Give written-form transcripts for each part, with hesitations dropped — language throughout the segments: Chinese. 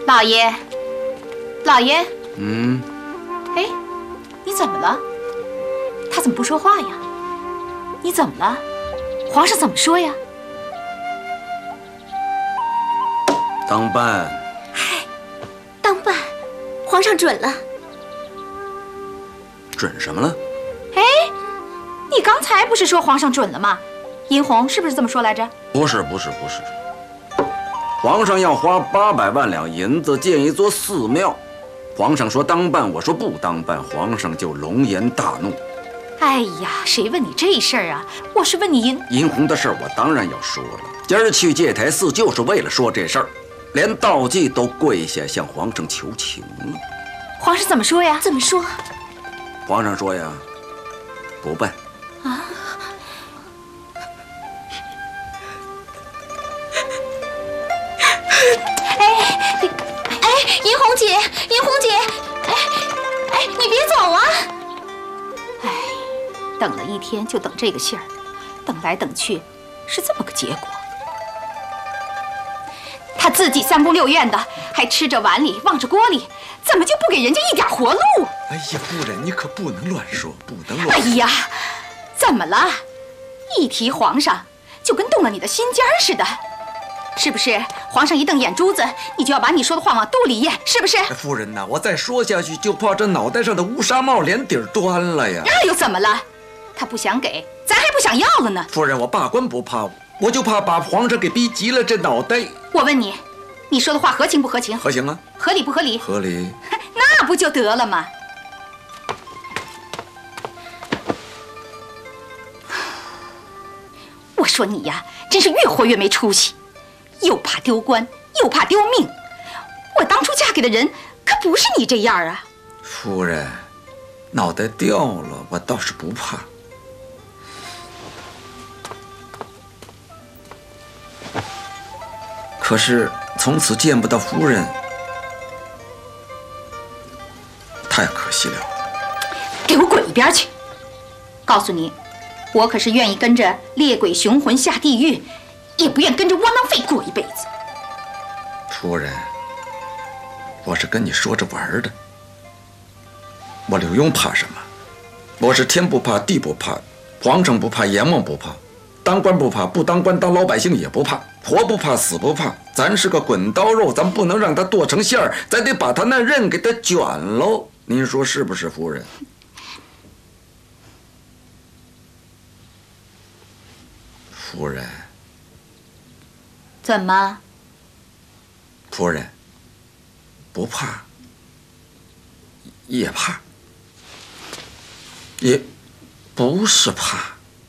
老爷，老爷，哎，你怎么了？他怎么不说话呀？你怎么了？皇上怎么说呀？ 当办。 嗨，当办，皇上准了。 准什么了？ 哎，你刚才不是说皇上准了吗？殷红是不是这么说来着？ 不是。皇上要花800万两银子建一座寺庙，皇上说当办，我说不当办，皇上就龙颜大怒。 哎呀，谁问你这事儿啊？我是问你殷红的事儿，我当然要说了。今儿去戒台寺就是为了说这事儿，连道济都跪下向皇上求情了。 皇上怎么说呀？ 怎么说？ 皇上说呀，不办。 啊！ 殷红姐，殷红姐，哎，你别走啊！ 哎，等了一天就等这个信儿，等来等去是这么个结果。他自己3宫6院的，还吃着碗里望着锅里，怎么就不给人家一点活路？ 哎呀，夫人，你可不能乱说，不能乱说。 哎呀，怎么了？一提皇上，就跟动了你的心尖似的。是不是皇上一瞪眼珠子，你就要把你说的话往肚里咽？是不是？ 夫人呐，我再说下去，就怕这脑袋上的乌纱帽连底儿端了呀。 那又怎么了？他不想给，咱还不想要了呢。 夫人，我罢官不怕，我就怕把皇上给逼急了这脑袋。 我问你，你说的话合情不合情？ 合情啊。 合理不合理？ 合理。 那不就得了吗？我说你呀，真是越活越没出息。又怕丢官，又怕丢命。我当初嫁给的人可不是你这样啊！ 夫人，脑袋掉了，我倒是不怕。可是从此见不到夫人，太可惜了。 给我滚一边去！告诉你，我可是愿意跟着猎鬼雄魂下地狱，也不愿跟着窝囊废过一辈子。 夫人，我是跟你说着玩的。我柳庸怕什么？我是天不怕地不怕，皇上不怕，阎王不怕，当官不怕，不当官当老百姓也不怕，活不怕死不怕。咱是个滚刀肉，咱不能让它剁成馅儿，咱得把他那刃给他卷喽。您说是不是，夫人？夫人， 怎么？ 夫人，不怕，也怕，也不是怕，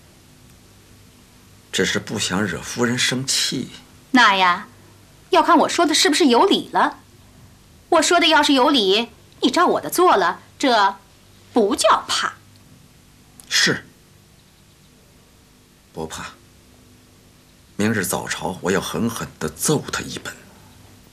只是不想惹夫人生气。 那呀，要看我说的是不是有理了。我说的要是有理，你照我的做了，这不叫怕。 是，不怕。明日早朝，我要狠狠地揍他一本。